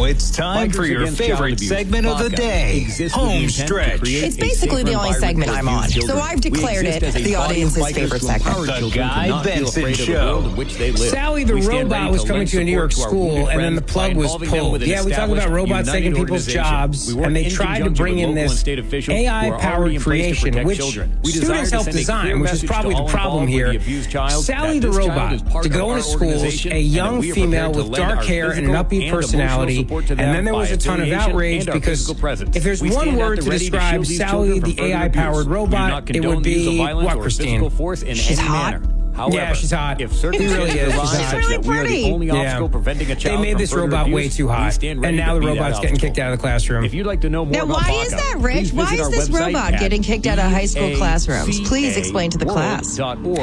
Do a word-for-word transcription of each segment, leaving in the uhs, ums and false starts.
it's time for your favorite segment of the day, Home Stretch. It's basically the only segment I'm on, so I've declared it the audience's favorite segment. The Guy Benson Show. Sally the robot was coming to a New York school, and then the plug was pulled. Yeah, we talk about robots taking people's jobs, and they tried to bring in this A I-powered creation, which students helped design, which is probably the problem here. Sally the robot, to go into schools, a young female with dark hair and an upbeat personality, and then there was a ton of outrage because if there's one word to describe Sally the A I-powered robot, it would be what, Christine? She's hot. However, yeah, she's hot. If she really is. She's, she's really pretty. The only yeah. preventing a child they made this robot abuse, way too hot, and now the robot's getting kicked out of the classroom. If you'd like to know more now, about why Baca, is that, Rich? Why is this robot getting kicked out of high school classrooms? Please explain to the class.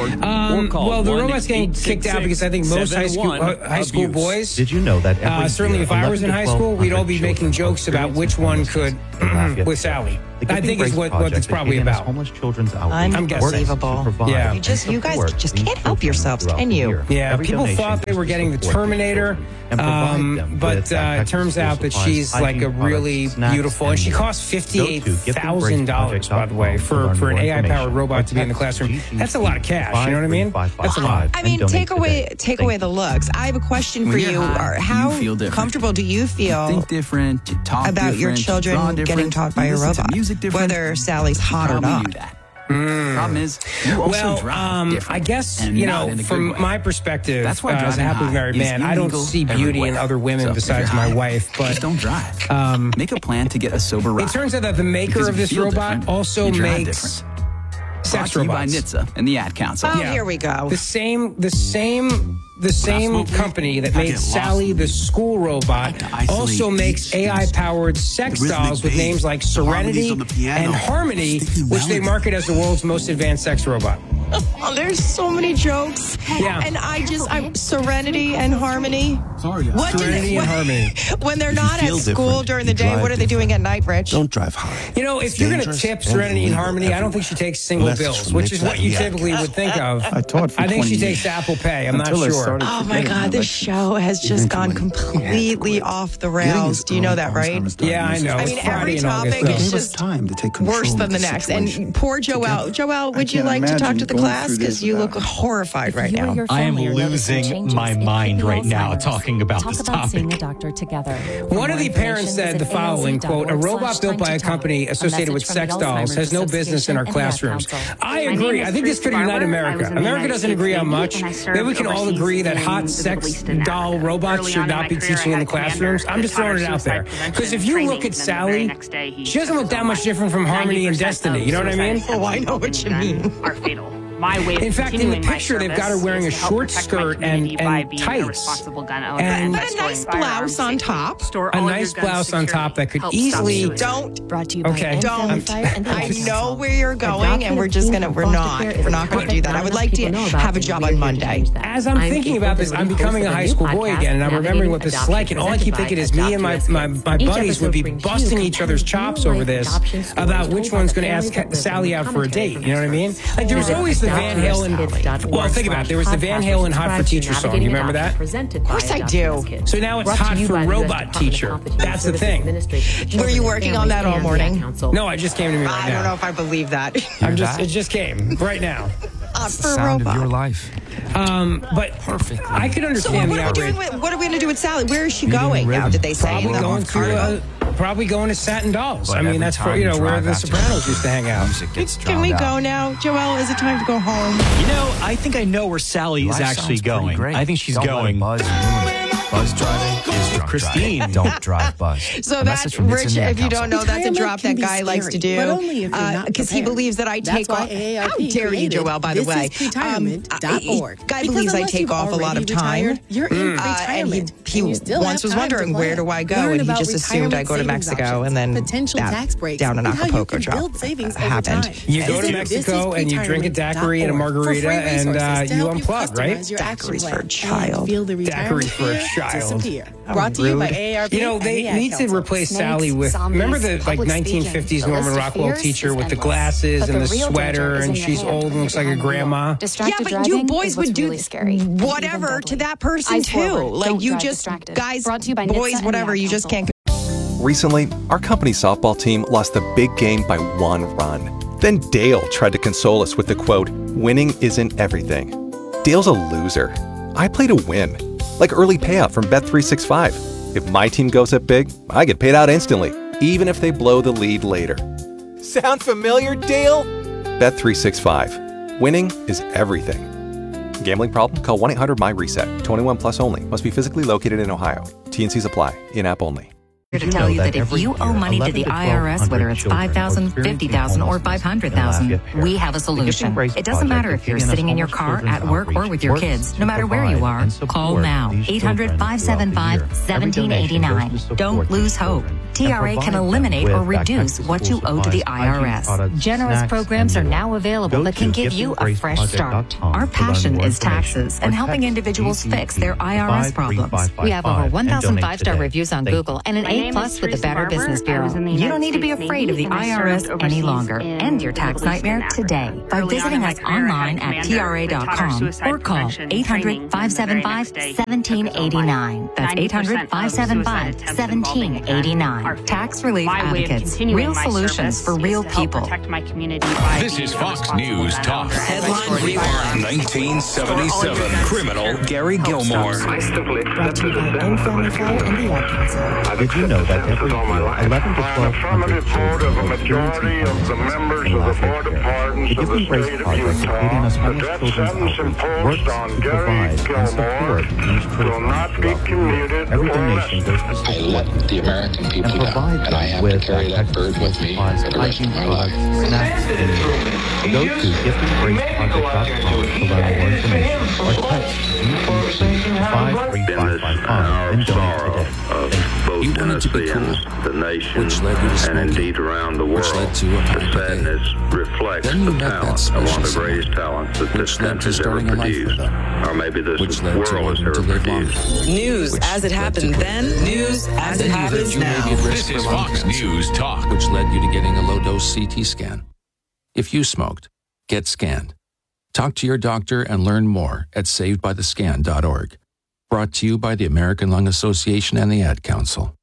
Um, well, the robot's getting kicked out because I think most high school uh, high school boys. Did you know that? Uh, certainly, if I was in high school, we'd all be making jokes about which one could with Sally. I think is what what it's probably about. Homeless children's Unbelievable. Yeah, you just you guys just can't help yourselves, can you? Yeah, people thought they were getting the Terminator, um, but uh, it turns out that she's like a really beautiful, and she costs fifty-eight thousand dollars, by the way, for for an A I-powered robot to be in the classroom. That's a lot of cash. You know what I mean? That's a lot. I mean, take away take away the looks. I have a question for you. How comfortable do you feel think different, you talk about your different, children draw getting taught by a robot? Whether Sally's hot or not. Mm. Problem is, you also well, drive um, I guess, you know, from my perspective, That's why uh, as a happily married man, I don't see beauty everywhere. in other women so besides my wife. But just don't drive. Um, Make a plan to get a sober ride. It turns out that the maker of this robot also makes sex robots. By N H T S A and the Ad Council. Oh, yeah. here we go. The same, the same, the same company that made Sally the school robot also makes A I-powered sex dolls with names like Serenity and Harmony, which they market as the world's most advanced sex robot. Oh, there's so many jokes. Yeah. And I just, I'm Serenity and Harmony. Sorry, what Serenity they, and Harmony. When they're not at school during the day, what are they doing at night, Rich? Don't drive high. You know, if It's you're going to dangerous tip Serenity and Harmony, everywhere. I don't think she takes single Unless it's bills, from which is what you Nixon. typically would think of. I taught for I think she twenty takes years. Apple Pay. I'm Until not I sure. started Oh my forgetting God, how this much show has just gone Getting to completely off the rails. Do you know that, right? Yeah, I know. I It's mean, Friday every in August, topic though. is Give us just time to take control worse than of the the next. situation. And poor Joelle. Joelle, would you can't like to talk to the imagine going class? through Because this you without- look horrified right now. I am losing my mind right now talking about this topic. Seeing a doctor together. One of the parents said the following, quote, a robot built by a company associated with sex dolls has no business in our classrooms. I agree. I think this could unite America. America doesn't agree on much. Maybe we can all agree that hot sex doll robots should not be teaching in the classrooms. I'm just throwing it out there. Because if you look at Sally, she doesn't look that much different from Harmony and Destiny. You know what I mean? Oh, I know what you mean. Are fatal. My way of In fact, in the picture, they've got her wearing a short skirt and, and tights. And But a nice blouse on top. a nice blouse on top that could easily... Don't. Brought to you by Okay. Don't. I know where you're going, and we're just gonna. We're not. We're not gonna do that. I would like to have a job on Monday. As I'm thinking about this, I'm becoming a high school boy again, and I'm remembering what this is like, and all I keep thinking is me and my, my, my buddies would be busting each other's chops over this about which one's going to ask Sally out for a date. You know what I mean? Like, there was always the Van Halen... Well, think about it. There was the Van Halen Hot for Teacher song. You remember that? Of course I do. So now it's Hot for Robot Teacher. That's the thing. Were you working on that all morning? No, I just came to me right I don't know now. if I believe that. I'm just, it just came right now. Uh, It's for the a sound robot. of your life. Um, but Perfectly. I could So understand what the are we doing outrage. with? What are we gonna do with Sally? Where is she going now? Did they say? Probably in the going to uh, probably going to Satin Dolls. But I mean, every that's for, time you you know where drive the after Sopranos used to hang out. Music gets Can we drowned go out. now, Joelle? Is it time to go home? You know, I think I know where Sally is Life actually sounds pretty going. great. I think she's Don't let going. Buzz ruin it. Buzz driving is drunk Christine. driving. Don't drive Buzz. So A that's message from Nixon Rich. and the Ad If you Council. don't know, that's a Retirement drop can that be guy likes to scary, do but only if you're not because he prepared. believes that I That's take why off. A A R How P dare you, created Joelle? By the This way, Is Retirement dot org. guy Because believes I unless take you've off a lot of already time. retired, You're in Uh, and he, retirement. he and you still once have was time wondering to where plan. do I go, Learn and he about just assumed I go to retirement Mexico, savings and then options, potential that tax breaks, down in and how you Acapulco can drop build savings over happened. time. You go to Visit Mexico and you drink a daiquiri and a margarita and uh, you unplug, right? Daiquiris for a child. Feel the Daiquiri for a retirement fear child. disappear. How Brought to you by rude. A A R P. You know, they and the Ad need to Council. replace Snakes, Sally with, zombies, remember the like public nineteen speaking. fifties The Norman list of Rockwell fears teacher is with the endless. glasses But and the the real sweater danger is and in your she's hand old and looks like a behind the wheel. grandma? Yeah, Distracted but driving you boys is would what's do really scary. whatever Even to deadly. that person Eyes too. forward, Like don't you drive just Distracted. Guys, Brought to you by boys, whatever, you just can't. Recently, our company's softball team lost the big game by one run. Then Dale tried to console us with the quote, "Winning isn't everything." Dale's a loser. I play to win. Like early payout from Bet three sixty-five. If my team goes up big, I get paid out instantly, even if they blow the lead later. Sound familiar, Dale? Bet three sixty-five. Winning is everything. Gambling problem? Call one eight hundred M Y reset. twenty-one plus only. Must be physically located in Ohio. T N Cs apply. In-app only. To tell you that if you owe money to the I R S, whether it's five thousand dollars, fifty thousand dollars, or five hundred thousand dollars, we have a solution. It doesn't matter if you're sitting in your car, at work, or with your kids. No matter where you are, call now. eight hundred, five seven five, one seven eight nine. Don't lose hope. T R A can eliminate or reduce what you owe to the I R S. Generous programs are now available that can give you a fresh start. Our passion is taxes and helping individuals fix their I R S problems. We have over one thousand five-star reviews on Google and an A plus with the Better Business Bureau. You don't need to be afraid of the I R S any longer. End your tax nightmare today by visiting us online at T R A dot com or call eight hundred, five seven five, one seven eight nine. That's eight hundred, five seven five, one seven eight nine. Tax Relief Advocates. Real solutions for real people. This is Fox News Talk. Headline Rewind. nineteen seventy-seven. Criminal Gary Gilmore. Brought to you by Own Family Flight and the Arkansas. Did you know that every year, eleven to twelve hundred children are experiencing homelessness in Lafayette Care? The Give Embrace Project, including us homeless children's office, works to provide and support these children throughout. Every donation goes to support I let the American people and provide down, and I have to carry that burden with me for the rest of my life. Snacks and meals. Go to gift embrace project dot com to learn more information or text G E C five three five five five and donate today. You wanted to be cool, the nation, which led you to smoking, and indeed around the world. Which led to a the sadness day. Reflects the talent of one of the greatest talents that this country's ever produced, or maybe this world has ever produced. News which as it happened then, news as it happens now. This is Fox News Talk. Which led you to getting a low-dose C T scan. If you smoked, get scanned. Talk to your doctor and learn more at saved by the scan dot org. Brought to you by the American Lung Association and the Ad Council.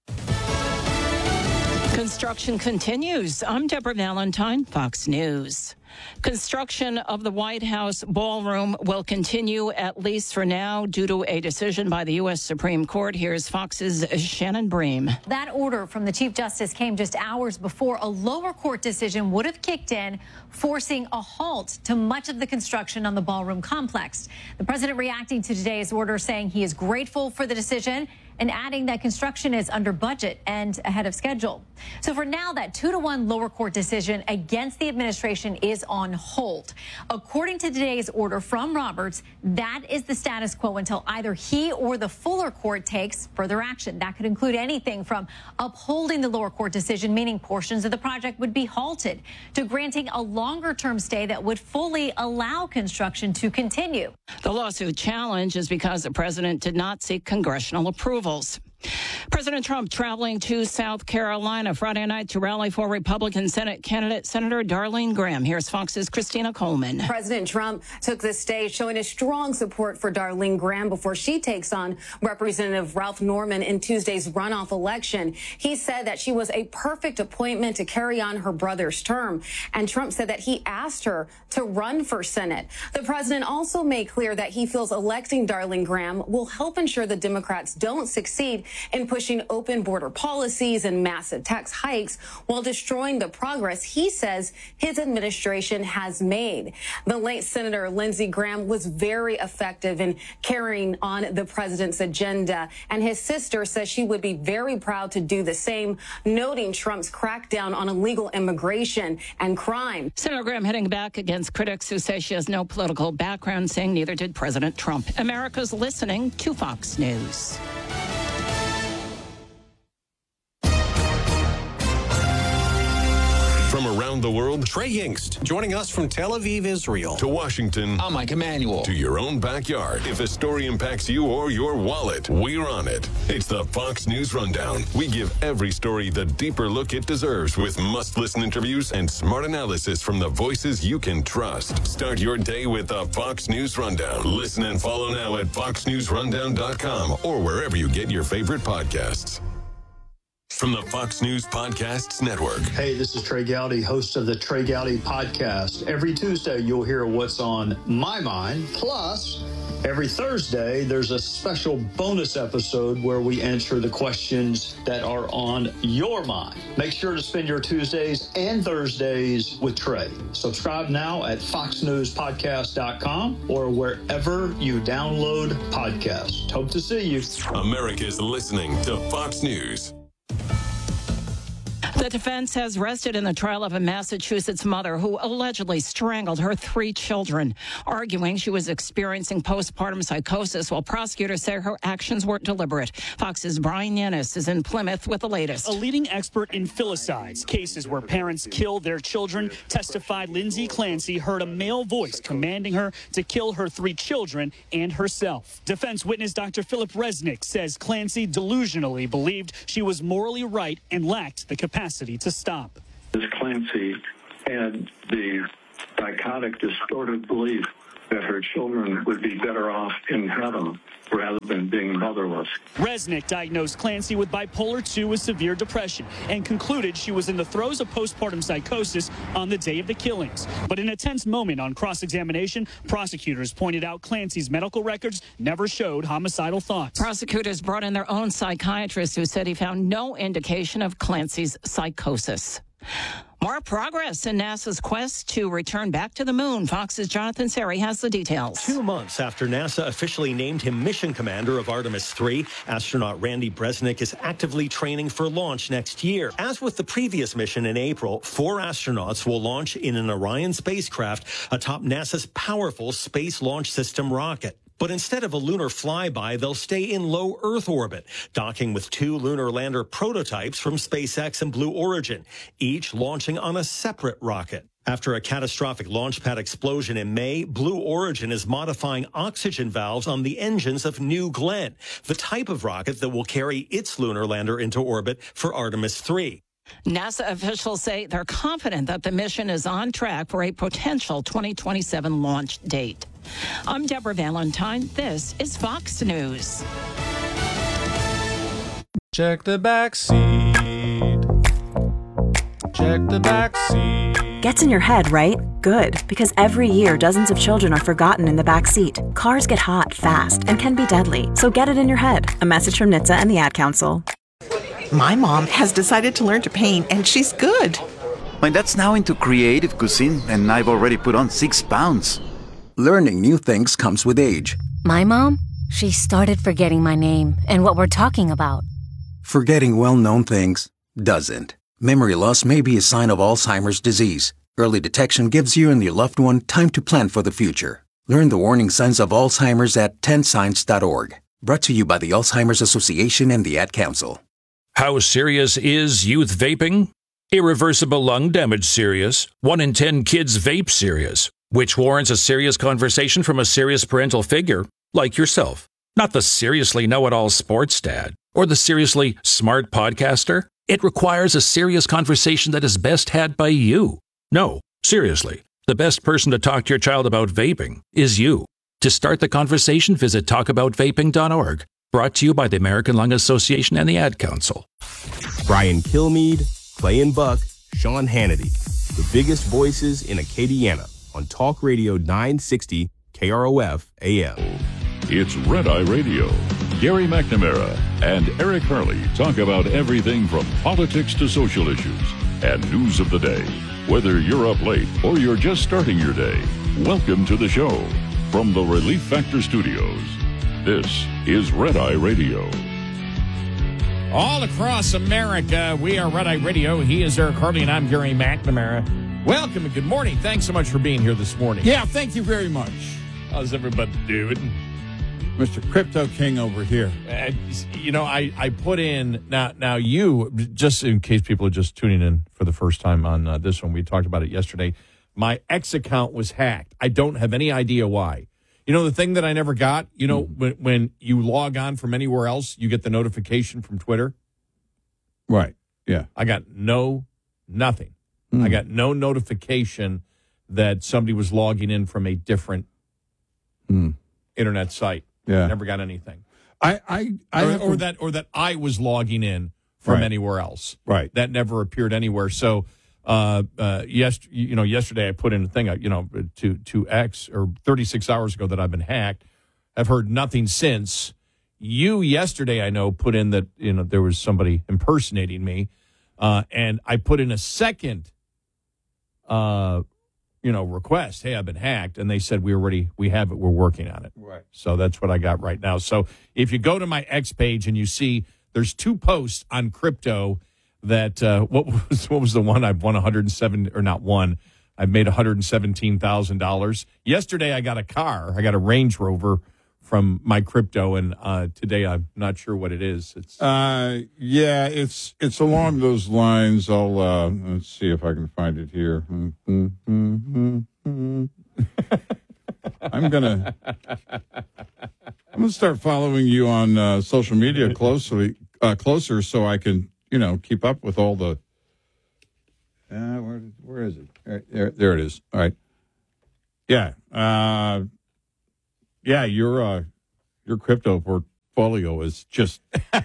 Construction continues. I'm Deborah Valentine, Fox News. Construction of the White House ballroom will continue, at least for now, due to a decision by the U S Supreme Court. Here's Fox's Shannon Bream. That order from the Chief Justice came just hours before a lower court decision would have kicked in, forcing a halt to much of the construction on the ballroom complex. The president reacting to today's order, saying he is grateful for the decision and adding that construction is under budget and ahead of schedule. So for now, that two to one lower court decision against the administration is on hold. According to today's order from Roberts, that is the status quo until either he or the fuller court takes further action. That could include anything from upholding the lower court decision, meaning portions of the project would be halted, to granting a longer term stay that would fully allow construction to continue. The lawsuit challenge is because the president did not seek congressional approval. President Trump traveling to South Carolina Friday night to rally for Republican Senate candidate Senator Darlene Graham. Here's Fox's Christina Coleman. President Trump took the stage showing his strong support for Darlene Graham before she takes on Representative Ralph Norman in Tuesday's runoff election. He said that she was a perfect appointment to carry on her brother's term. And Trump said that he asked her to run for Senate. The president also made clear that he feels electing Darlene Graham will help ensure the Democrats don't succeed in pushing open border policies and massive tax hikes while destroying the progress he says his administration has made. The late Senator Lindsey Graham was very effective in carrying on the president's agenda, and his sister says she would be very proud to do the same, noting Trump's crackdown on illegal immigration and crime. Senator Graham hitting back against critics who say she has no political background, saying neither did President Trump. America's listening to Fox News. From around around the world? Trey Yingst, joining us from Tel Aviv, Israel. To Washington. I'm Mike Emanuel. To your own backyard. If a story impacts you or your wallet, we're on it. It's the Fox News Rundown. We give every story the deeper look it deserves with must-listen interviews and smart analysis from the voices you can trust. Start your day with the Fox News Rundown. Listen and follow now at fox news rundown dot com or wherever you get your favorite podcasts. From the Fox News Podcasts Network. Hey, this is Trey Gowdy, host of the Trey Gowdy Podcast. Every Tuesday, you'll hear what's on my mind. Plus, every Thursday, there's a special bonus episode where we answer the questions that are on your mind. Make sure to spend your Tuesdays and Thursdays with Trey. Subscribe now at fox news podcast dot com or wherever you download podcasts. Hope to see you. America's listening to Fox News. The defense has rested in the trial of a Massachusetts mother who allegedly strangled her three children, arguing she was experiencing postpartum psychosis, while prosecutors say her actions weren't deliberate. Fox's Brian Yanis is in Plymouth with the latest. A leading expert in filicides, cases where parents kill their children, testified Lindsay Clancy heard a male voice commanding her to kill her three children and herself. Defense witness Doctor Philip Resnick says Clancy delusionally believed she was morally right and lacked the capacity to stop. Ms. Clancy had the psychotic, distorted belief that her children would be better off in heaven rather than being motherless. Resnick diagnosed Clancy with bipolar two with severe depression and concluded she was in the throes of postpartum psychosis on the day of the killings. But in a tense moment on cross-examination, prosecutors pointed out Clancy's medical records never showed homicidal thoughts. Prosecutors brought in their own psychiatrist who said he found no indication of Clancy's psychosis. More progress in NASA's quest to return back to the moon. Fox's Jonathan Seri has the details. Two months after NASA officially named him mission commander of Artemis three, astronaut Randy Bresnik is actively training for launch next year. As with the previous mission in April, four astronauts will launch in an Orion spacecraft atop NASA's powerful Space Launch System rocket. But instead of a lunar flyby, they'll stay in low Earth orbit, docking with two lunar lander prototypes from SpaceX and Blue Origin, each launching on a separate rocket. After a catastrophic launch pad explosion in May, Blue Origin is modifying oxygen valves on the engines of New Glenn, the type of rocket that will carry its lunar lander into orbit for Artemis three. NASA officials say they're confident that the mission is on track for a potential twenty twenty-seven launch date. I'm Deborah Valentine. This is Fox News. Check the back seat. Check the back seat. Gets in your head, right? Good, because every year dozens of children are forgotten in the back seat. Cars get hot fast and can be deadly, so get it in your head. A message from N H T S A and the Ad Council. My mom has decided to learn to paint, and she's good. My dad's now into creative cuisine, and I've already put on six pounds. Learning new things comes with age. My mom? She started forgetting my name and what we're talking about. Forgetting well-known things doesn't. Memory loss may be a sign of Alzheimer's disease. Early detection gives you and your loved one time to plan for the future. Learn the warning signs of Alzheimer's at ten signs dot org. Brought to you by the Alzheimer's Association and the Ad Council. How serious is youth vaping? Irreversible lung damage serious. One in ten kids vape serious, which warrants a serious conversation from a serious parental figure like yourself. Not the seriously know-it-all sports dad or the seriously smart podcaster. It requires a serious conversation that is best had by you. No, seriously, the best person to talk to your child about vaping is you. To start the conversation, visit talk about vaping dot org. Brought to you by the American Lung Association and the Ad Council. Brian Kilmeade, Clay and Buck, Sean Hannity, the biggest voices in Acadiana on Talk Radio nine sixty K R O F A M. It's Red Eye Radio. Gary McNamara and Eric Harley talk about everything from politics to social issues and news of the day. Whether you're up late or you're just starting your day, welcome to the show. From the Relief Factor Studios, this is Red Eye Radio. All across America, we are Red Eye Radio. He is Eric Harley, and I'm Gary McNamara. Welcome and good morning. Thanks so much for being here this morning. Yeah, thank you very much. How's everybody doing? Mister Crypto King over here. Uh, you know, I, I put in, now, now you, just in case people are just tuning in for the first time on uh, this one, we talked about it yesterday. My X account was hacked. I don't have any idea why. You know, the thing that I never got, you know, mm. when, when you log on from anywhere else, you get the notification from Twitter. Right. Yeah. I got no, nothing. Mm. I got no notification that somebody was logging in from a different mm. internet site. Yeah. Never got anything. I, I, I or, have or to, that, or that I was logging in from right. anywhere else. Right. That never appeared anywhere. So, uh, uh, yes, you know, yesterday I put in a thing, you know, to to X or thirty-six hours ago that I've been hacked. I've heard nothing since. You yesterday, I know, put in that, you know, there was somebody impersonating me, uh, and I put in a second, uh, you know, request. Hey, I've been hacked, and they said we already we have it. We're working on it. Right. So that's what I got right now. So if you go to my X page and you see there's two posts on crypto that uh, what was what was the one I've won one hundred seven or not one. I've made one hundred seventeen thousand dollars. Yesterday I got a car. I got a Range Rover from my crypto, and uh, today I'm not sure what it is. It's uh, yeah, it's it's along those lines. I'll uh, let's see if I can find it here. I'm gonna I'm gonna start following you on uh, social media closely, uh, closer, so I can you know keep up with all the. Uh, where where is it? There, there, there it is. All right. Yeah. Uh, Yeah, your uh, your crypto portfolio is just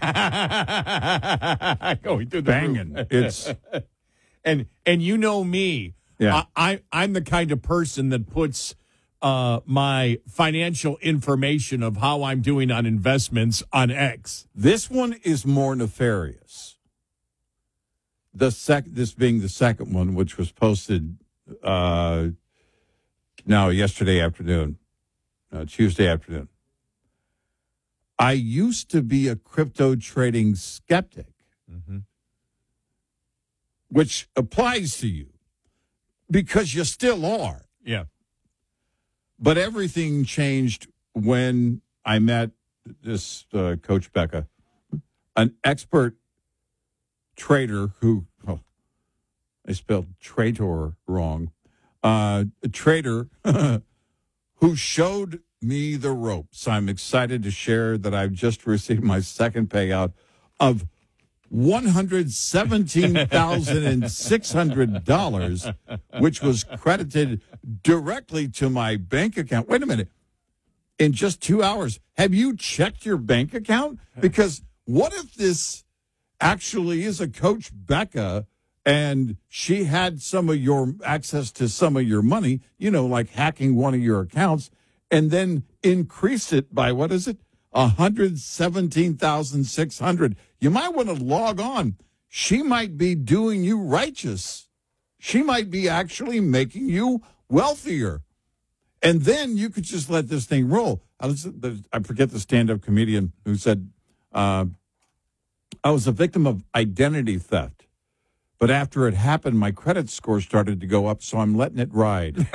going through the banging. Roof. It's and and you know me. Yeah, I, I I'm the kind of person that puts uh, my financial information of how I'm doing on investments on X. This one is more nefarious. The sec, this being the second one, which was posted uh, now yesterday afternoon. Uh, Tuesday afternoon. I used to be a crypto trading skeptic, mm-hmm. which applies to you because you still are. Yeah. But everything changed when I met this uh, Coach Becca, an expert trader who, oh, I spelled traitor wrong, uh, a trader who showed me the ropes. I'm excited to share that I've just received my second payout of one hundred seventeen thousand six hundred dollars, which was credited directly to my bank account. Wait a minute. In just two hours, have you checked your bank account? Because what if this actually is a Coach Becca and she had some of your access to some of your money, you know, like hacking one of your accounts, and then increase it by, what is it, one hundred seventeen thousand six hundred dollars. You might want to log on. She might be doing you righteous. She might be actually making you wealthier. And then you could just let this thing roll. I, was, I forget the stand-up comedian who said, uh, I was a victim of identity theft. But after it happened, my credit score started to go up, so I'm letting it ride.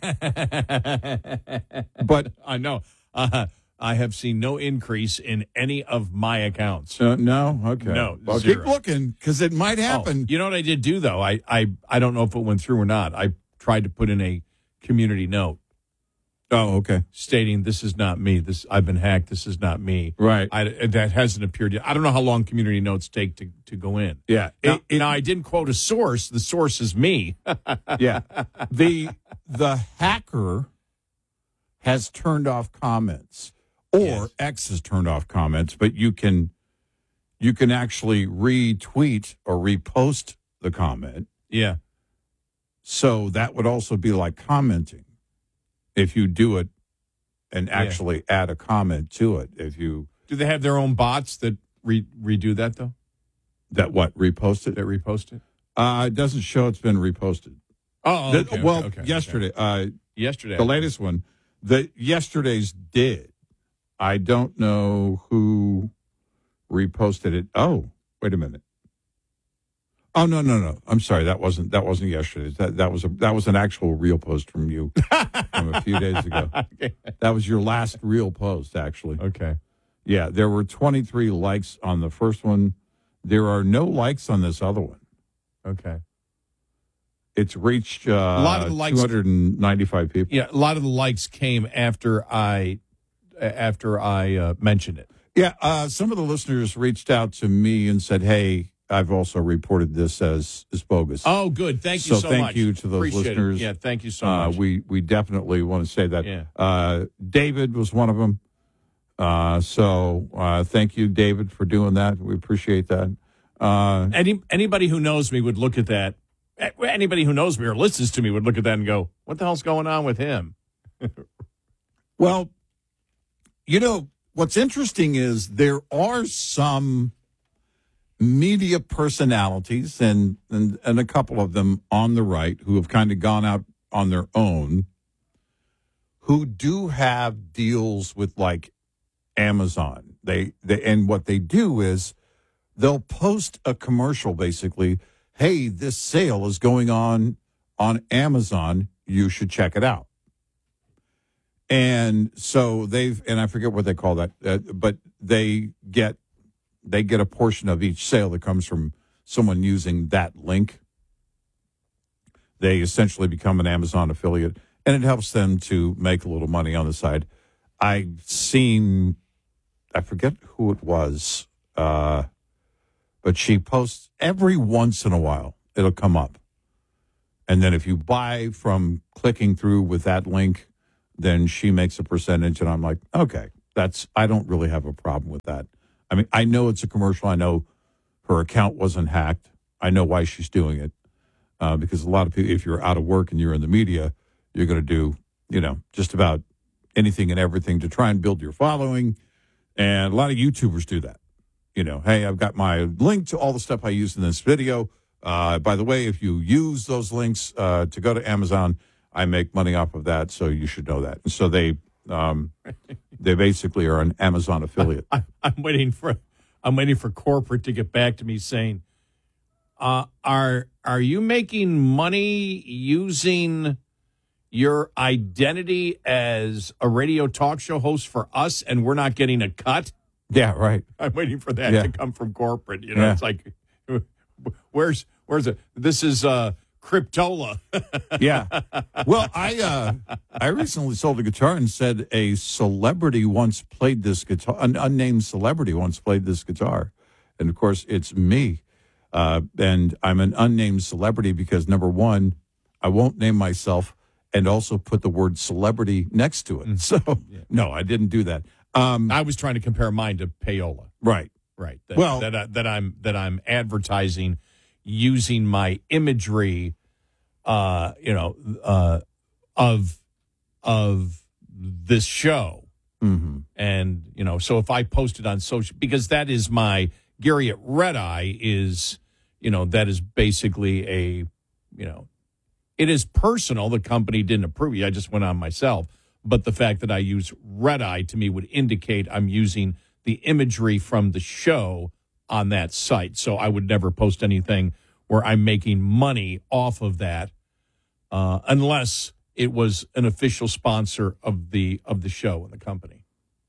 But I know uh, I have seen no increase in any of my accounts. Uh, no? Okay. No, well, zero. Keep looking, because it might happen. Oh, you know what I did do, though? I, I, I don't know if it went through or not. I tried to put in a community note. Oh, okay. Stating this is not me. This I've been hacked. This is not me. Right. I, that hasn't appeared yet. I don't know how long community notes take to, to go in. Yeah. Now, It, it, now, I didn't quote a source. The source is me. yeah. The the hacker has turned off comments, or Yes. X has turned off comments, but you can you can actually retweet or repost the comment. Yeah. So that would also be like commenting. If you do it and actually yeah. add a comment to it, if you do, they have their own bots that re- redo that though. That what repost it? That repost it. Uh, it doesn't show it's been reposted. Oh, okay, the, well, okay, okay, yesterday. Okay. Uh, yesterday, the latest one. The yesterday's did. I don't know who reposted it. Oh, wait a minute. Oh no, no, no! I'm sorry. That wasn't that wasn't yesterday. That that was a that was an actual real post from you from a few days ago. Okay. That was your last real post, actually. Okay. Yeah, there were twenty-three likes on the first one. There are no likes on this other one. Okay. It's reached uh, a lot of the likes, two hundred ninety-five people. Yeah, a lot of the likes came after I after I uh, mentioned it. Yeah, uh, some of the listeners reached out to me and said, "Hey, I've also reported this as, as bogus." Oh, good. Thank you so, so thank much. you to those Appreciate listeners. It. Yeah, thank you so uh, much. We we definitely want to say that. Yeah. Uh, David was one of them. Uh, so uh, thank you, David, for doing that. We appreciate that. Uh, Any anybody who knows me would look at that. Anybody who knows me or listens to me would look at that and go, "What the hell's going on with him?" Well, you know, what's interesting is there are some media personalities, and, and, and a couple of them on the right, who have kind of gone out on their own, who do have deals with, like, Amazon. They, they and what they do is they'll post a commercial, basically, hey, this sale is going on on Amazon. You should check it out. And so they've, and I forget what they call that, uh, but they get they get a portion of each sale that comes from someone using that link. They essentially become an Amazon affiliate, and it helps them to make a little money on the side. I've seen, I forget who it was, uh, but she posts every once in a while, it'll come up. And then if you buy from clicking through with that link, then she makes a percentage, and I'm like, okay, that's, I don't really have a problem with that. I mean, I know it's a commercial. I know her account wasn't hacked. I know why she's doing it, uh, because a lot of people, if you're out of work and you're in the media, you're going to do, you know, just about anything and everything to try and build your following. And a lot of YouTubers do that. You know, hey, I've got my link to all the stuff I used in this video. Uh, by the way, if you use those links uh, to go to Amazon, I make money off of that, so you should know that. And so they um, they basically are an Amazon affiliate. I, I'm waiting for I'm waiting for corporate to get back to me saying, uh, "Are are you making money using your identity as a radio talk show host for us, and we're not getting a cut?" Yeah, right. I'm waiting for that yeah. to come from corporate. You know, yeah. It's like, where's where's it? This is uh, Cryptola. Yeah. Well, I uh, I recently sold a guitar and said a celebrity once played this guitar. An unnamed celebrity once played this guitar, and of course it's me. Uh, and I'm an unnamed celebrity because number one, I won't name myself, and also put the word celebrity next to it. Mm. So yeah. no, I didn't do that. Um, I was trying to compare mine to payola. Right. Right. That, well, that, uh, that I'm that I'm advertising using my imagery, uh, you know, uh, of of this show, mm-hmm. and you know, so if I post it on social, because that is my Gary at Red Eye is, you know, that is basically a, you know, it is personal. The company didn't approve it. I just went on myself. But the fact that I use Red Eye to me would indicate I'm using the imagery from the show on that site. So I would never post anything where I'm making money off of that, uh, unless it was an official sponsor of the of the show and the company.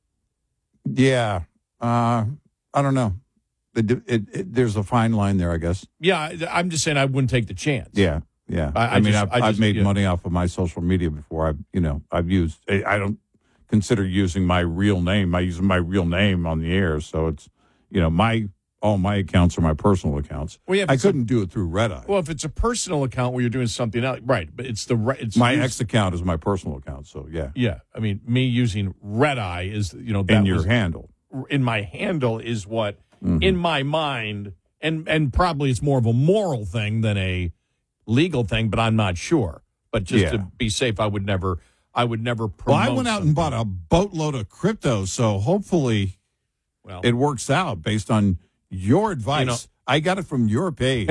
Yeah, uh, I don't know. It, it, it, there's a fine line there, I guess. Yeah, I'm just saying I wouldn't take the chance. Yeah. Yeah, I, I, I mean, just, I've, I just, I've made yeah. money off of my social media before. I've, you know, I've used. I don't consider using my real name. I use my real name on the air, so it's, you know, my all my accounts are my personal accounts. Well, yeah, I couldn't a, do it through Red Eye. Well, if it's a personal account where you're doing something else, right? But it's the it's my used, ex account is my personal account, so yeah, yeah. I mean, me using Red Eye is, you know, that in your was, handle. In my handle is what, mm-hmm. in my mind, and and probably it's more of a moral thing than a legal thing, but I'm not sure. But just yeah. to be safe, I would never, I would never promote. Well, I went out something. and bought a boatload of crypto, so hopefully, well, it works out based on your advice. You know, I got it from your page.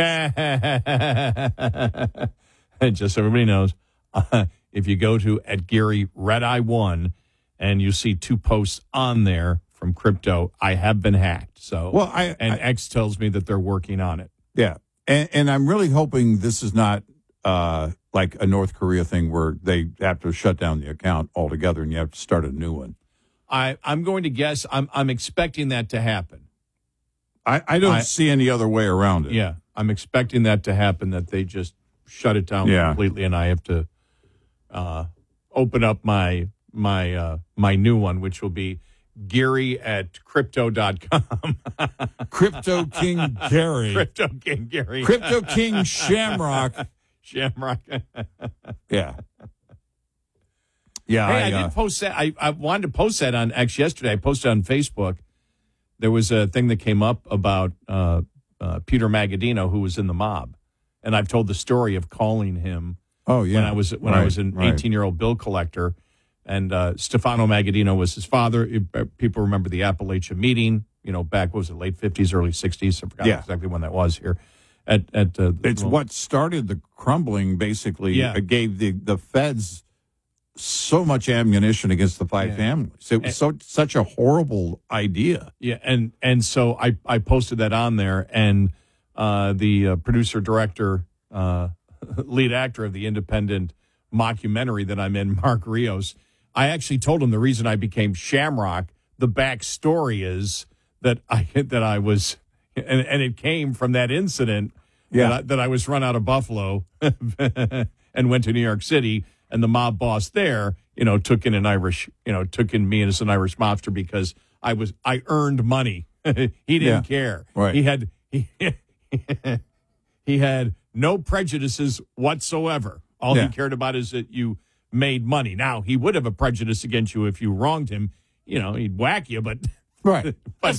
Just so everybody knows, uh, if you go to at Gary Red Eye One, and you see two posts on there from crypto, I have been hacked. So, well, I and I, X tells me that they're working on it. Yeah. And, and I'm really hoping this is not uh, like a North Korea thing where they have to shut down the account altogether and you have to start a new one. I, I'm going to guess I'm I'm expecting that to happen. I, I don't I, see any other way around it. Yeah, I'm expecting that to happen, that they just shut it down yeah. completely, and I have to uh, open up my my uh, my new one, which will be Gary at crypto dot com. Crypto King Gary. Crypto King Gary. Crypto King Shamrock. Shamrock. yeah. Yeah. Hey, I, I did uh, post that. I, I wanted to post that on X yesterday. I posted on Facebook. There was a thing that came up about uh, uh, Peter Magadino, who was in the mob, and I've told the story of calling him. Oh yeah, when I was when right, I was an eighteen-year-old bill collector, and uh, Stefano Magadino was his father. People remember the Appalachia meeting, you know, back what was it, late fifties, early sixties? I forgot yeah. exactly when that was here. At at uh, it's well, what started the crumbling. Basically, yeah. it gave the the feds so much ammunition against the five yeah. families. It was so such a horrible idea. Yeah, and and so I I posted that on there, and uh, the uh, producer director. Uh, lead actor of the independent mockumentary that I'm in, Mark Rios, I actually told him the reason I became Shamrock, the backstory is that I that I was, and, and it came from that incident yeah. that, I, that I was run out of Buffalo and went to New York City, and the mob boss there, you know, took in an Irish, you know, took in me as an Irish mobster because I was, I earned money. He didn't yeah. care. Right. He had, he, he had no prejudices whatsoever. All yeah. he cared about is that you made money. Now, he would have a prejudice against you if you wronged him. You know, he'd whack you, but right. but